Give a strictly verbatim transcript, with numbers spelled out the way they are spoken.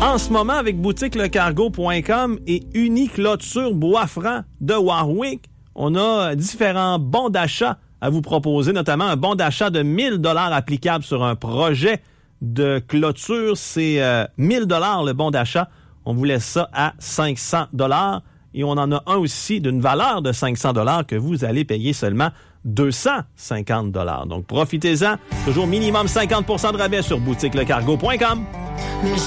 En ce moment, avec boutique le cargo point com et Uniclôture Bois-Franc de Warwick, on a différents bons d'achat à vous proposer, notamment un bon d'achat de mille dollars applicable sur un projet de clôture. C'est euh, mille dollars le bon d'achat. On vous laisse ça à cinq cents dollars. Et on en a un aussi d'une valeur de cinq cents dollars que vous allez payer seulement deux cent cinquante dollars. Donc, profitez-en. Toujours minimum cinquante pour cent de rabais sur boutique le cargo point com.